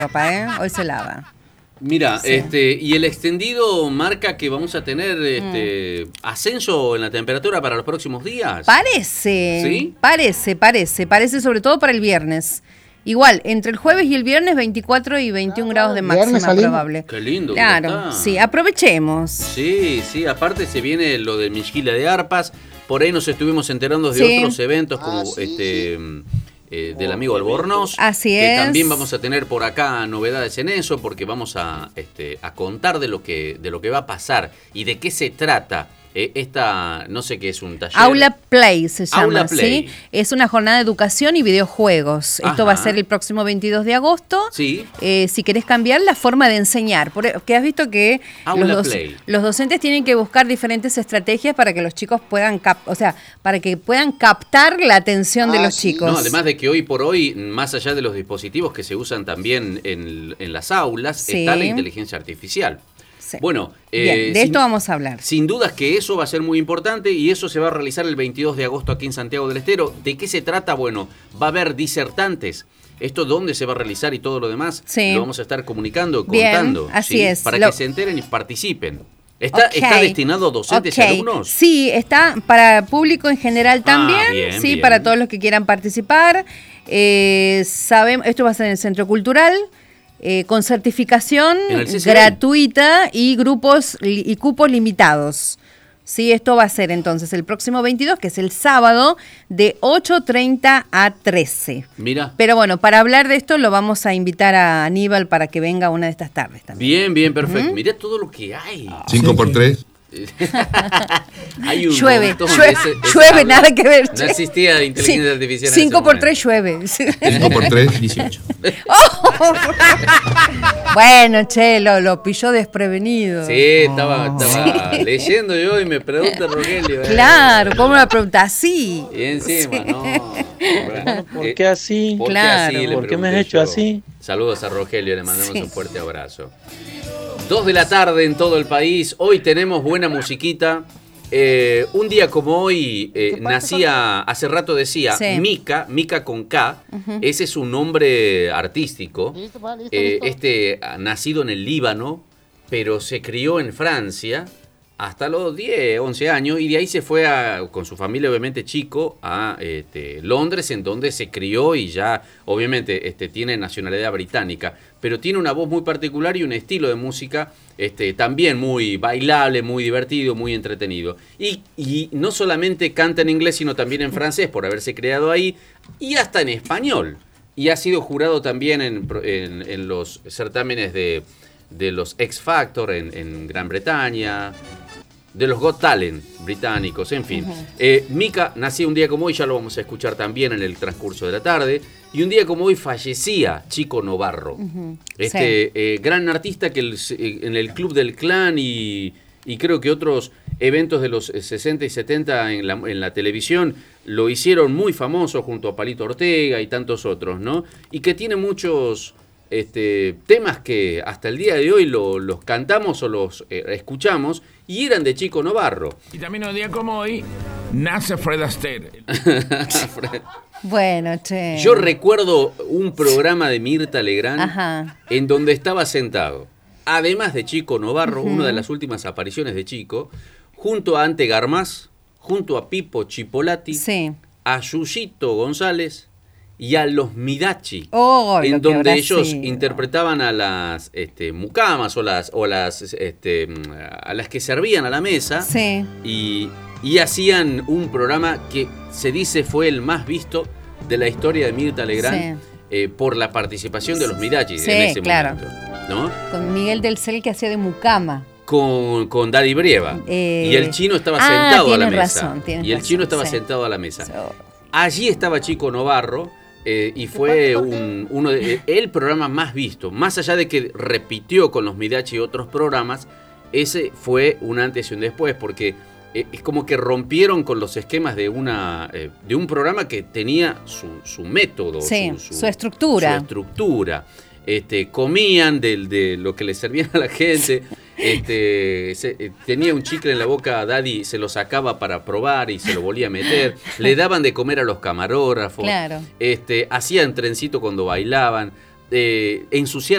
ropa, ¿eh? Hoy se lava. Mira, Sí. y el extendido marca que vamos a tener ascenso en la temperatura para los próximos días. Parece, ¿Sí? parece sobre todo para el viernes. Igual, entre el jueves y el viernes 24 y 21 grados de máxima probable. Qué lindo. Claro, que está. sí, aprovechemos. Sí, aparte se viene lo del Mixquila de Arpas, por ahí nos estuvimos enterando de Sí. otros eventos como del amigo Albornoz. Así que es. también vamos a tener por acá novedades en eso, porque vamos a contar de lo que va a pasar y de qué se trata. No sé qué es un taller. Aula Play se llama, Aula Play. ¿sí? Es una jornada de educación y videojuegos. Esto va a ser el próximo 22 de agosto. Sí. Si querés cambiar la forma de enseñar, porque has visto que Aula Play. los docentes tienen que buscar diferentes estrategias para que los chicos puedan, para que puedan captar la atención de los chicos. No, además de que hoy por hoy, más allá de los dispositivos que se usan también en las aulas, Sí. está la inteligencia artificial. Sí. Bueno, Bien, de esto vamos a hablar. Sin dudas que eso va a ser muy importante y eso se va a realizar el 22 de agosto aquí en Santiago del Estero. ¿De qué se trata? Bueno, va a haber disertantes. Esto dónde se va a realizar y todo lo demás, Sí. lo vamos a estar comunicando, Bien, contando. así ¿sí? es. Para que se enteren y participen. ¿Está destinado a docentes y Ok. alumnos? Sí, está para público en general también, bien, sí, bien. para todos los que quieran participar. Esto va a ser en el Centro Cultural, con certificación ¿En el CCB? gratuita y grupos y cupos limitados. Sí, esto va a ser entonces el próximo 22, que es el sábado, de 8:30 a 13. Mira. Pero bueno, para hablar de esto lo vamos a invitar a Aníbal para que venga una de estas tardes también. Bien, perfecto. Mirá todo lo que hay. 5x3. Hay un Llueve, montón llueve, de ese llueve, habla. nada que ver. No existía inteligencia artificial. en ese 5 por momento. 3 llueve. 5x3, 18. Bueno, che, lo pilló desprevenido. Sí, estaba leyendo yo y me pregunta Rogelio. Claro, ¿cómo me pregunta? Sí. Y encima, no. Bueno, ¿Por qué así? ¿por qué Claro. así? Le ¿Por qué me has pregunté hecho yo. así? Saludos a Rogelio, le mandamos Sí. un fuerte abrazo. 2 de la tarde en todo el país. Hoy tenemos buena musiquita. Un día como hoy nacía, hace rato decía, Sí. Mika con K. Ese es un nombre artístico. Nacido en el Líbano, pero se crió en Francia hasta los 10, 11 años y de ahí se fue con su familia, obviamente chico, a Londres, en donde se crió y ya, obviamente, tiene nacionalidad británica, pero tiene una voz muy particular y un estilo de música también muy bailable, muy divertido, muy entretenido. Y no solamente canta en inglés, sino también en francés, por haberse creado ahí, y hasta en español. Y ha sido jurado también en los certámenes de los X Factor en Gran Bretaña, de los Got Talent británicos, en fin. Mika nacía un día como hoy, ya lo vamos a escuchar también en el transcurso de la tarde, y un día como hoy fallecía Chico Novarro, gran artista que en el Club del Clan y creo que otros eventos de los 60 y 70 en la televisión lo hicieron muy famoso junto a Palito Ortega y tantos otros, ¿no? Y que tiene muchos temas que hasta el día de hoy los cantamos o los escuchamos y eran de Chico Novarro. Y también un día como hoy nace Fred Astaire. Bueno, che. Yo recuerdo un programa de Mirta Legrand Ajá. en donde estaba sentado, además de Chico Novarro, una de las últimas apariciones de Chico, junto a Ante Garmaz, junto a Pipo Chipolati, Sí. a Yuyito González y a los Midachi, Oh, lo en que donde habrá ellos sido. interpretaban a las mucamas a las que servían a la mesa. Sí. Y hacían un programa que se dice fue el más visto de la historia de Mirta Legrand por la participación de los Midachi Sí, en ese claro. momento, ¿no? Con Miguel del Cel, que hacía de mucama. Con Daddy Brieva. Y el chino estaba sentado a la mesa. Tienes Y el chino razón, estaba sí. sentado a la mesa. So- Allí estaba Chico Novarro y fue el programa más visto. Más allá de que repitió con los Midachi otros programas, ese fue un antes y un después, porque es como que rompieron con los esquemas de un programa que tenía su método, Sí, su estructura. Su estructura. Comían de lo que le servían a la gente. Tenía un chicle en la boca a Daddy, se lo sacaba para probar y se lo volvía a meter. Le daban de comer a los camarógrafos. Claro. Hacían trencito cuando bailaban. ensuciar